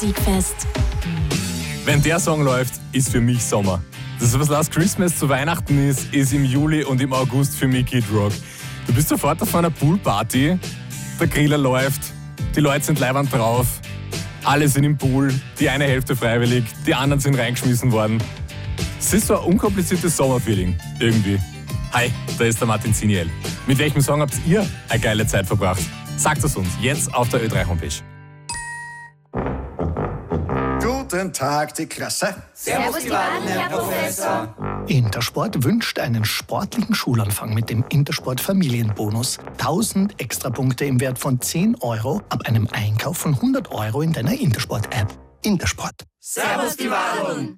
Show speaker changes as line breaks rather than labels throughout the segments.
Musikfest.
Wenn der Song läuft, ist für mich Sommer. Das, was Last Christmas zu Weihnachten ist im Juli und im August für mich Kid Rock. Du bist sofort auf einer Poolparty, der Griller läuft, die Leute sind leiwand drauf, alle sind im Pool, die eine Hälfte freiwillig, die anderen sind reingeschmissen worden. Es ist so ein unkompliziertes Sommerfeeling, irgendwie. Hi, da ist der Martin Ziniel. Mit welchem Song habt ihr eine geile Zeit verbracht? Sagt es uns jetzt auf der Ö3-Homepage.
Guten Tag, die Klasse.
Servus, die Waden, Herr Professor.
Intersport wünscht einen sportlichen Schulanfang mit dem Intersport Familienbonus. 1000 Extrapunkte im Wert von 10 € ab einem Einkauf von 100 € in deiner Intersport-App. Intersport.
Servus, die Waden.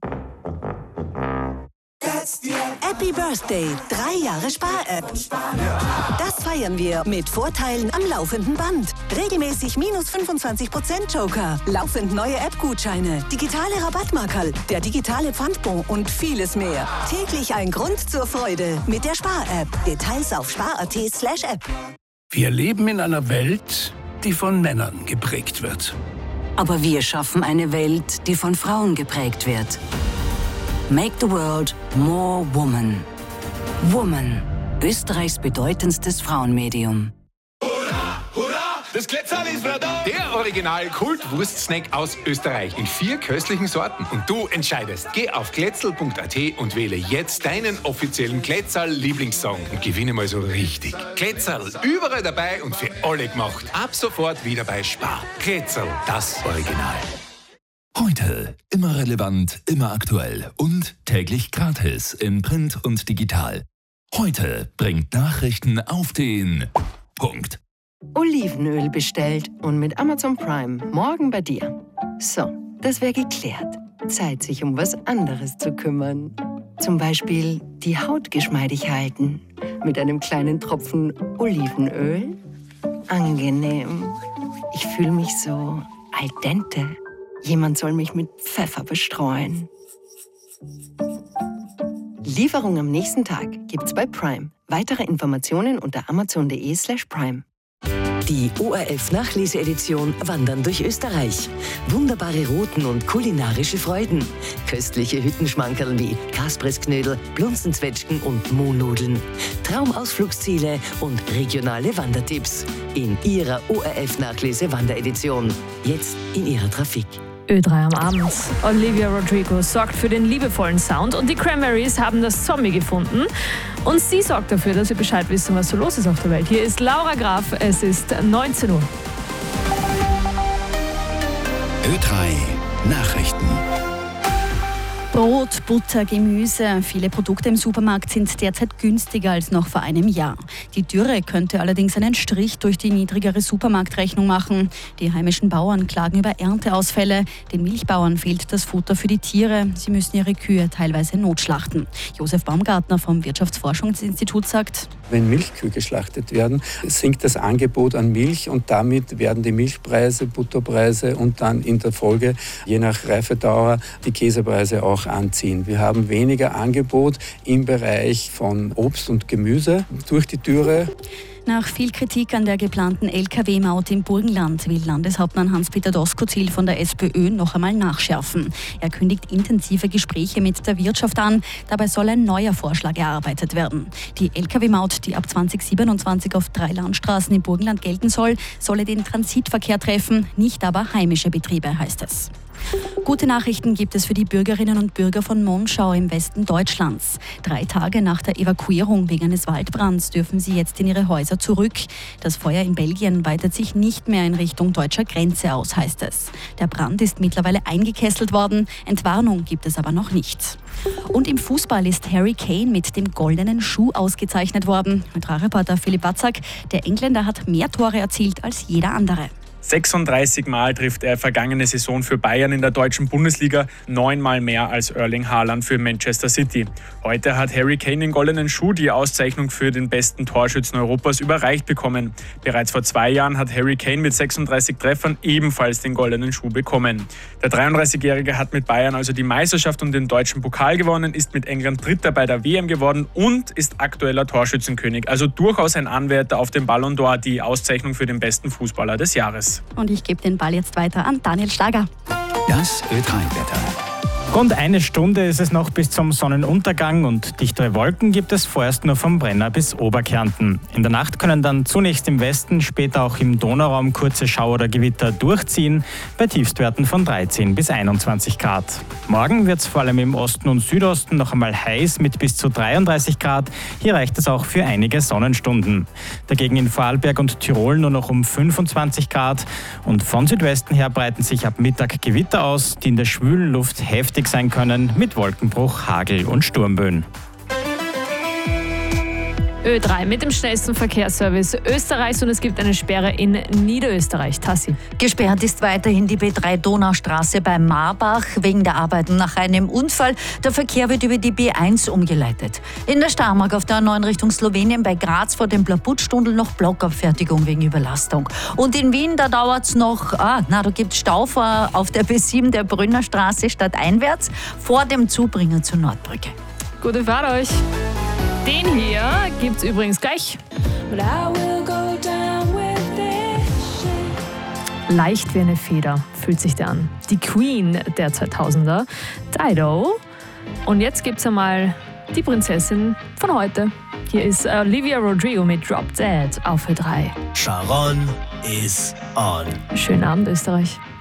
Happy Birthday, 3 Jahre Spar-App. Das feiern wir mit Vorteilen am laufenden Band. Regelmäßig minus 25% Joker, laufend neue App-Gutscheine, digitale Rabattmarkerl, der digitale Pfandbon und vieles mehr. Täglich ein Grund zur Freude mit der Spar-App. Details auf spar.at/app.
Wir leben in einer Welt, die von Männern geprägt wird.
Aber wir schaffen eine Welt, die von Frauen geprägt wird. Make the world more woman. Woman, Österreichs bedeutendstes Frauenmedium.
Das Kletterl ist wieder da! Der Original-Kult-Wurst-Snack aus Österreich in 4 köstlichen Sorten. Und du entscheidest. Geh auf kletzel.at und wähle jetzt deinen offiziellen Kletterl-Lieblingssong und gewinne mal so richtig. Kletterl, überall dabei und für alle gemacht. Ab sofort wieder bei Spar. Kletterl, das Original.
Heute immer relevant, immer aktuell und täglich gratis in Print und digital. Heute bringt Nachrichten auf den Punkt.
Olivenöl bestellt und mit Amazon Prime morgen bei dir. So, das wäre geklärt. Zeit, sich um was anderes zu kümmern. Zum Beispiel die Haut geschmeidig halten. Mit einem kleinen Tropfen Olivenöl. Angenehm. Ich fühle mich so al dente. Jemand soll mich mit Pfeffer bestreuen. Lieferung am nächsten Tag gibt's bei Prime. Weitere Informationen unter amazon.de/prime.
Die ORF-Nachleseedition Wandern durch Österreich. Wunderbare Routen und kulinarische Freuden. Köstliche Hüttenschmankerl wie Kaspressknödel, Blunzenzwetschgen und Mohnnudeln. Traumausflugsziele und regionale Wandertipps. In Ihrer ORF-Nachlese-Wanderedition. Jetzt in Ihrer Trafik.
Ö3 am Abend. Olivia Rodrigo sorgt für den liebevollen Sound und die Cranberries haben das Zombie gefunden. Und sie sorgt dafür, dass wir Bescheid wissen, was so los ist auf der Welt. Hier ist Laura Graf, es ist 19 Uhr.
Ö3 Nachrichten.
Brot, Butter, Gemüse. Viele Produkte im Supermarkt sind derzeit günstiger als noch vor einem Jahr. Die Dürre könnte allerdings einen Strich durch die niedrigere Supermarktrechnung machen. Die heimischen Bauern klagen über Ernteausfälle. Den Milchbauern fehlt das Futter für die Tiere. Sie müssen ihre Kühe teilweise notschlachten. Josef Baumgartner vom Wirtschaftsforschungsinstitut sagt:
Wenn Milchkühe geschlachtet werden, sinkt das Angebot an Milch und damit werden die Milchpreise, Butterpreise und dann in der Folge, je nach Reifedauer, die Käsepreise auch anziehen. Wir haben weniger Angebot im Bereich von Obst und Gemüse durch die Dürre.
Nach viel Kritik an der geplanten Lkw-Maut im Burgenland will Landeshauptmann Hans-Peter Doskozil von der SPÖ noch einmal nachschärfen. Er kündigt intensive Gespräche mit der Wirtschaft an. Dabei soll ein neuer Vorschlag erarbeitet werden. Die Lkw-Maut, die ab 2027 auf 3 Landstraßen im Burgenland gelten soll, solle den Transitverkehr treffen, nicht aber heimische Betriebe, heißt es. Gute Nachrichten gibt es für die Bürgerinnen und Bürger von Monschau im Westen Deutschlands. 3 Tage nach der Evakuierung wegen eines Waldbrands dürfen sie jetzt in ihre Häuser zurück. Das Feuer in Belgien weitet sich nicht mehr in Richtung deutscher Grenze aus, heißt es. Der Brand ist mittlerweile eingekesselt worden, Entwarnung gibt es aber noch nicht. Und im Fußball ist Harry Kane mit dem goldenen Schuh ausgezeichnet worden. Reporter Philipp Batzak, der Engländer hat mehr Tore erzielt als jeder andere.
36 Mal trifft er vergangene Saison für Bayern in der deutschen Bundesliga, 9 Mal mehr als Erling Haaland für Manchester City. Heute hat Harry Kane den goldenen Schuh, die Auszeichnung für den besten Torschützen Europas, überreicht bekommen. Bereits vor 2 Jahren hat Harry Kane mit 36 Treffern ebenfalls den goldenen Schuh bekommen. Der 33-Jährige hat mit Bayern also die Meisterschaft und den deutschen Pokal gewonnen, ist mit England Dritter bei der WM geworden und ist aktueller Torschützenkönig. Also durchaus ein Anwärter auf den Ballon d'Or, die Auszeichnung für den besten Fußballer des Jahres.
Und ich gebe den Ball jetzt weiter an Daniel Schlager.
Das Ö3-Wetter.
Rund eine Stunde ist es noch bis zum Sonnenuntergang und dichtere Wolken gibt es vorerst nur vom Brenner bis Oberkärnten. In der Nacht können dann zunächst im Westen, später auch im Donauraum kurze Schauer oder Gewitter durchziehen, bei Tiefstwerten von 13 bis 21 Grad. Morgen wird es vor allem im Osten und Südosten noch einmal heiß mit bis zu 33 Grad. Hier reicht es auch für einige Sonnenstunden. Dagegen in Vorarlberg und Tirol nur noch um 25 Grad. Und von Südwesten her breiten sich ab Mittag Gewitter aus, die in der schwülen Luft heftig sein können mit Wolkenbruch, Hagel und Sturmböen.
Ö3 mit dem schnellsten Verkehrsservice Österreichs und es gibt eine Sperre in Niederösterreich. Tassi.
Gesperrt ist weiterhin die B3 Donaustraße bei Marbach wegen der Arbeiten nach einem Unfall. Der Verkehr wird über die B1 umgeleitet. In der Starmark auf der A9 Richtung Slowenien bei Graz vor dem Blabutstundel noch Blockabfertigung wegen Überlastung. Und in Wien, da dauert es noch, da gibt es Stau auf der B7 der Brünner Straße stadteinwärts vor dem Zubringer zur Nordbrücke.
Gute Fahrt euch. Den hier gibt's übrigens gleich. Leicht wie eine Feder fühlt sich der an. Die Queen der 2000er, Dido. Und jetzt gibt's einmal die Prinzessin von heute. Hier ist Olivia Rodrigo mit Drop Dead auf Ö3.
Sharon is on.
Schönen Abend, Österreich.